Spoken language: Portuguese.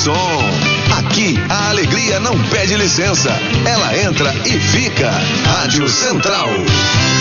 som. Aqui a alegria não pede licença, ela entra e fica. Rádio Central.